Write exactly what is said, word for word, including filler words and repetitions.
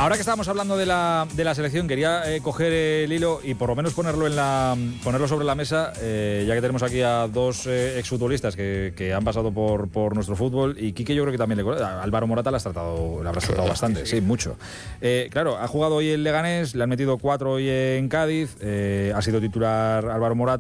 Ahora que estábamos hablando de la, de la selección, quería eh, coger el hilo y por lo menos ponerlo en la ponerlo sobre la mesa, eh, ya que tenemos aquí a dos eh, exfutbolistas que, que han pasado por, por nuestro fútbol, y Quique yo creo que también le conoce. Álvaro Morata la has tratado, la habrás tratado bastante, sí, mucho. Eh, claro, ha jugado hoy en Leganés, le han metido cuatro hoy en Cádiz, eh, ha sido titular Álvaro Morata.